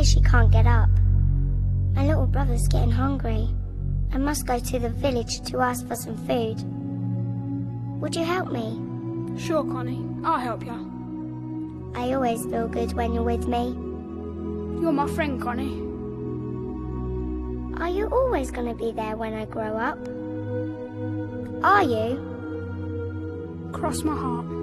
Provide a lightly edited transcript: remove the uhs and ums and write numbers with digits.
says she can't get up. My little brother's getting hungry. I must go to the village to ask for some food. Would you help me? Sure, Connie. I'll help you. I always feel good when you're with me. You're my friend, Connie. Are you always going to be there when I grow up? Are you? Cross my heart.